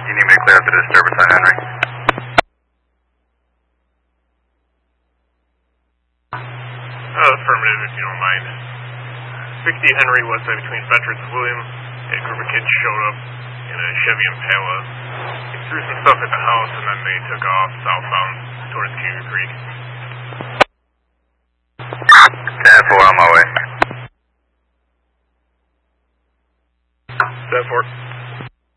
You need me to clear up the disturbance on Henry? Affirmative, if you don't mind. 60 Henry Westside between Veterans and William. A group of kids showed up in a Chevy Impala. They threw some stuff at the house and then they took off southbound towards Cougar Creek. 10-4 on my way. 10-4.